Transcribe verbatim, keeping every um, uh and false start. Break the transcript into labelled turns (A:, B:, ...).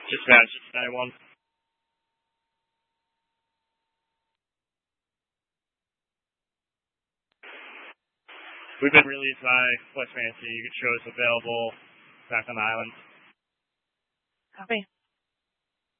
A: Dispatch nine one. We've been released by West Fancy. You can show us available back on the island.
B: Copy.